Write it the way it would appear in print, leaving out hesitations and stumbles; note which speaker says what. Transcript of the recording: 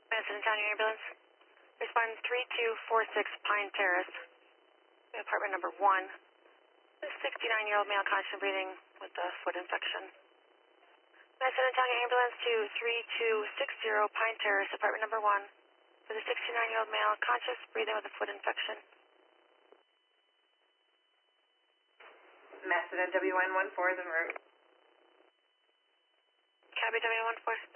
Speaker 1: Madison County Ambulance. Respond 3246 Pine Terrace, apartment number 1. A 69-year-old male conscious breathing with a foot infection. Madison County Ambulance to 3260 Pine Terrace, apartment number 1. For the 69-year-old male conscious breathing with a foot infection.
Speaker 2: Madison WN14 is en route.
Speaker 1: Copy WN14.